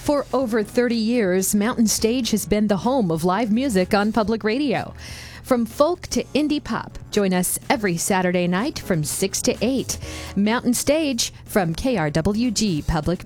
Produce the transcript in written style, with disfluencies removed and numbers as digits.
For over 30 years, Mountain Stage has been the home of live music on public radio. From folk to indie pop, join us every Saturday night from 6 to 8. Mountain Stage from KRWG Public